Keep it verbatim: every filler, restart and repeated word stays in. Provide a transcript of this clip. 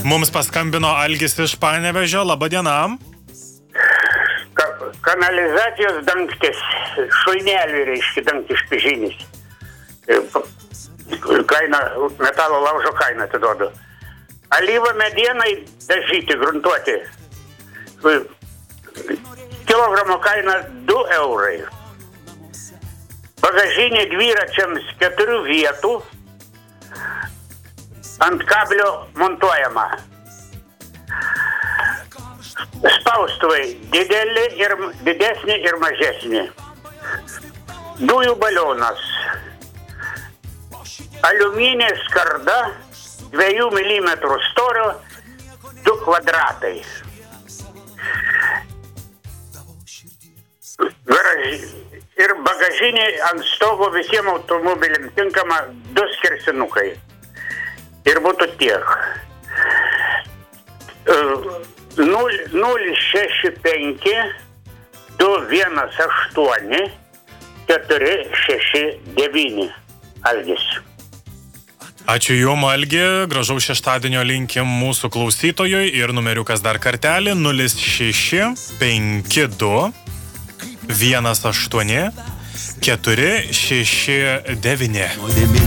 Mums paskambino Algis iš Panevėžio. Labą dieną. Ka kanalizacijos dangtis, šuineliui reiškia dangtis pižinis. Kaina, metalo laužo kaina atiduodu. Alyva medienai dažyti, gruntuoti. Kilogramo kaina du eurai. Bagažinė dviračiams keturių vietų. Ant kablio montuojama. Spaustuvai dideli ir didesni ir mažesni. Dujų balionas. Aliuminė skarda, dviejų milimetrų storio, du kvadratai. Garaži, ir bagažinė ant stogo visiems automobiliam tinkama du skersinukai. Ir būtų tiek. nulis šeši penki du vienas aštuoni keturi šeši devyni. Algis. Ačiū Jum, Algi. Gražaus šeštadienio linkim mūsų klausytojui ir numeriukas dar kartelį nulis šeši penki du vienas aštuoni keturi šeši devyni.